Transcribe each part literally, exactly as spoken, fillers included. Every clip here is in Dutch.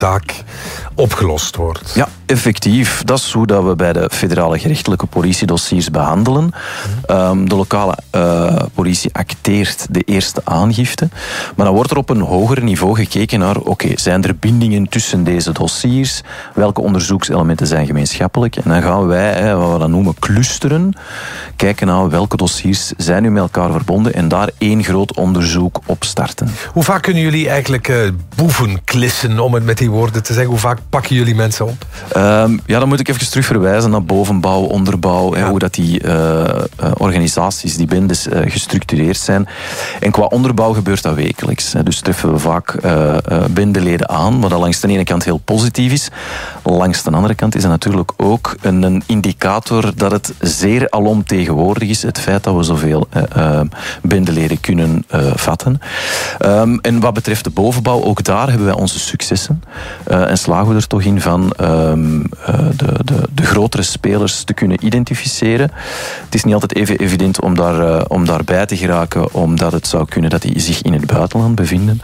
zaak opgelost wordt. Ja, effectief. Dat is hoe dat we bij de federale gerechtelijke politiedossiers behandelen. Mm-hmm. Um, de lokale uh, politie acteert de eerste aangifte. Maar dan wordt er op een hoger niveau gekeken naar, oké, okay, zijn er bindingen tussen deze dossiers? Welke onderzoekselementen zijn gemeenschappelijk? En dan gaan wij, hè, wat we dan noemen clusteren, kijken naar welke dossiers zijn nu met elkaar verbonden en daar één groot onderzoek op starten. Hoe vaak kunnen jullie eigenlijk uh, boeven klissen, om het met die woorden te zeggen? Hoe vaak pakken jullie mensen op? Um, ja, dan moet ik even terug verwijzen naar bovenbouw, onderbouw, ja. hè, hoe dat die uh, uh, organisaties, die bendes, uh, gestructureerd zijn. En qua onderbouw gebeurt dat wekelijks. Hè. Dus treffen we vaak uh, uh, bendeleden aan, wat dat langs de ene kant heel positief is. Langs de andere kant is het natuurlijk ook een, een indicator dat het zeer alomtegenwoordig is, het feit dat we zoveel uh, uh, bendeleden kunnen uh, vatten. Um, en wat betreft de bovenbouw, ook daar hebben wij onze successen. Uh, en slagen we er toch in van um, uh, de, de, de grotere spelers te kunnen identificeren. Het is niet altijd even evident om, daar, uh, om daarbij te geraken, omdat het zou kunnen dat die zich in het buitenland bevinden.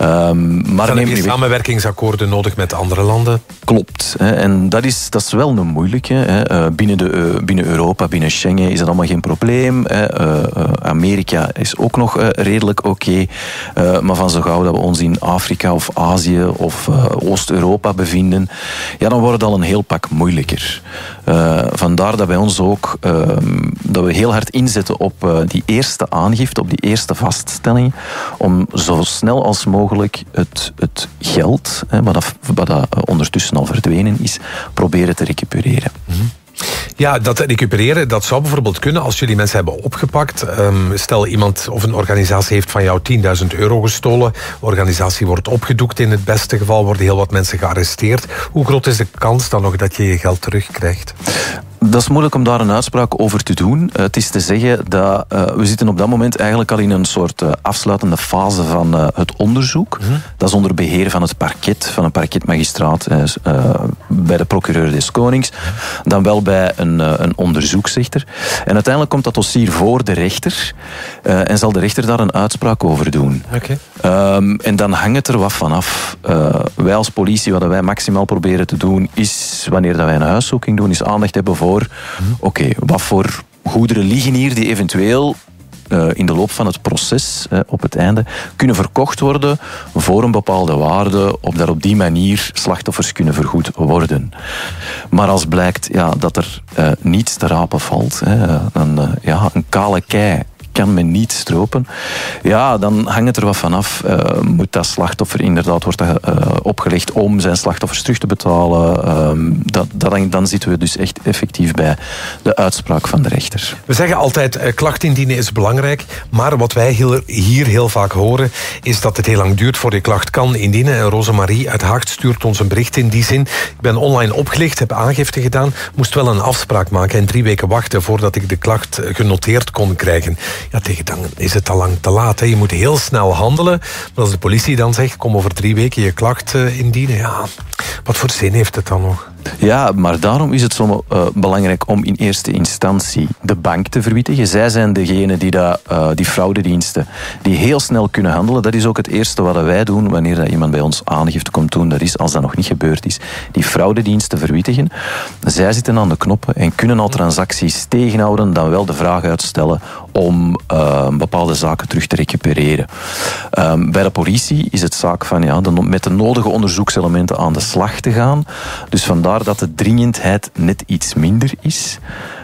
Um, maar dan heb je samenwerkingsakkoorden nodig met andere landen? Klopt. Hè, en dat is, dat is wel een moeilijke. Hè. Uh, binnen, de, uh, binnen Europa, binnen Schengen is dat allemaal geen probleem. Hè. Uh, uh, Amerika is ook nog uh, redelijk oké. Okay. Uh, maar van zo gauw dat we ons in Afrika of Azië of uh, Oost-Europa bevinden, ja, dan wordt het al een heel pak moeilijker. Uh, vandaar dat bij ons ook uh, dat we heel hard inzetten op uh, die eerste aangifte, op die eerste vaststelling, om zo snel als mogelijk het, het geld, hè, wat, dat, wat dat ondertussen al verdwenen is, proberen te recupereren. Mm-hmm. Ja, dat recupereren, dat zou bijvoorbeeld kunnen als jullie mensen hebben opgepakt. Um, stel iemand of een organisatie heeft van jou tienduizend euro gestolen. De organisatie wordt opgedoekt. In het beste geval worden heel wat mensen gearresteerd. Hoe groot is de kans dan nog dat je je geld terugkrijgt? Dat is moeilijk om daar een uitspraak over te doen. Uh, het is te zeggen dat uh, we zitten op dat moment eigenlijk al in een soort uh, afsluitende fase van uh, het onderzoek. Mm-hmm. Dat is onder beheer van het parket, van een parketmagistraat uh, bij de procureur des Konings. Dan wel bij een, uh, een onderzoeksrechter. En uiteindelijk komt dat dossier voor de rechter uh, en zal de rechter daar een uitspraak over doen. Okay. Um, en dan hangt het er wat vanaf. Uh, wij als politie, wat wij maximaal proberen te doen, is wanneer dat wij een huiszoeking doen, is aandacht hebben voor Hmm. Oké, okay, wat voor goederen liggen hier die eventueel uh, in de loop van het proces, uh, op het einde, kunnen verkocht worden voor een bepaalde waarde, opdat op die manier slachtoffers kunnen vergoed worden. Maar als blijkt ja, dat er uh, niets te rapen valt, hè, dan, uh, ja, een kale kei kan men niet stropen, ja, dan hangt het er wat vanaf. Uh, moet dat slachtoffer inderdaad, wordt dat uh, opgelegd om zijn slachtoffers terug te betalen? Uh, dat, dat, dan zitten we dus echt effectief bij de uitspraak van de rechter. We zeggen altijd, uh, klacht indienen is belangrijk, maar wat wij heel, hier heel vaak horen, is dat het heel lang duurt voor je klacht kan indienen. En Rosemarie uit Haagt stuurt ons een bericht in die zin. Ik ben online opgelicht, heb aangifte gedaan, moest wel een afspraak maken en drie weken wachten voordat ik de klacht genoteerd kon krijgen. Ja, tegen dan is het al lang te laat. Hè. Je moet heel snel handelen. Maar als de politie dan zegt, kom over drie weken je klacht uh, indienen, ja, wat voor zin heeft het dan nog? Ja, maar daarom is het zo uh, belangrijk om in eerste instantie de bank te verwittigen. Zij zijn degene die dat, uh, die fraudediensten, die heel snel kunnen handelen. Dat is ook het eerste wat wij doen wanneer dat iemand bij ons aangifte komt doen. Dat is, als dat nog niet gebeurd is, die fraudediensten verwittigen. Zij zitten aan de knoppen en kunnen al transacties tegenhouden, dan wel de vraag uitstellen om uh, bepaalde zaken terug te recupereren. Um, bij de politie is het zaak van ja, de, met de nodige onderzoekselementen aan de slag te gaan. Dus vandaar dat de dringendheid net iets minder is.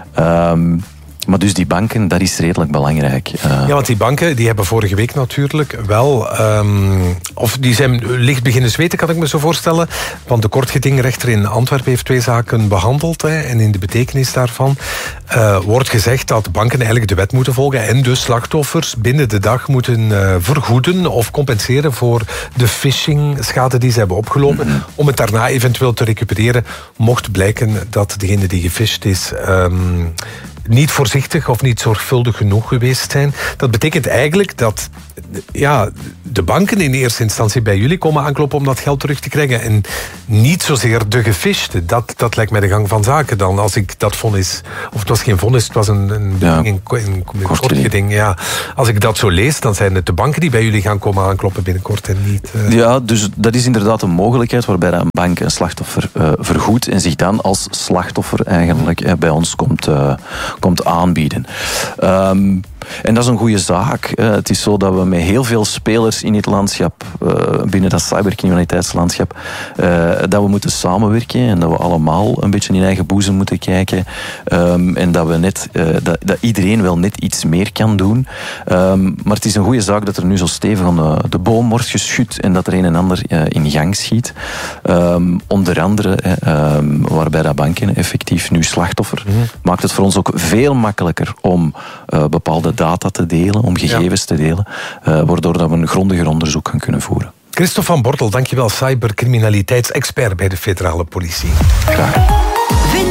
Um, Maar dus die banken, dat is redelijk belangrijk. Uh... Ja, want die banken die hebben vorige week natuurlijk wel... Um, of die zijn licht beginnen zweten, kan ik me zo voorstellen. Want de kortgedingrechter in Antwerpen heeft twee zaken behandeld. Hè, en in de betekenis daarvan uh, wordt gezegd dat banken eigenlijk de wet moeten volgen en dus slachtoffers binnen de dag moeten uh, vergoeden of compenseren voor de phishing-schade die ze hebben opgelopen. Mm-hmm. Om het daarna eventueel te recupereren, mocht blijken dat degene die gefisht is... Um, niet voorzichtig of niet zorgvuldig genoeg geweest zijn. Dat betekent eigenlijk dat ja, de banken in eerste instantie bij jullie komen aankloppen om dat geld terug te krijgen. En niet zozeer de gefishte. Dat, dat lijkt mij de gang van zaken dan. Als ik dat vonnis, of het was geen vonnis, het was een, een, ja, een, een, een kort geding. Ja. Als ik dat zo lees, dan zijn het de banken die bij jullie gaan komen aankloppen binnenkort en niet... Uh... Ja, dus dat is inderdaad een mogelijkheid waarbij een bank een slachtoffer uh, vergoedt en zich dan als slachtoffer eigenlijk uh, bij ons komt, uh, komt aanbieden. Um, En dat is een goede zaak. Het is zo dat we met heel veel spelers in het landschap, binnen dat cybercriminaliteitslandschap, dat we moeten samenwerken en dat we allemaal een beetje in eigen boezem moeten kijken. En dat, we net, dat, dat iedereen wel net iets meer kan doen. Maar het is een goede zaak dat er nu zo stevig aan de boom wordt geschud en dat er een en ander in gang schiet. Onder andere waarbij dat banken effectief nu slachtoffer mm-hmm. maakt het voor ons ook veel makkelijker om bepaalde data te delen, om gegevens ja. te delen, uh, waardoor dat we een grondiger onderzoek gaan kunnen voeren. Christophe van Bortel, dankjewel, cybercriminaliteitsexpert bij de federale politie. Graag.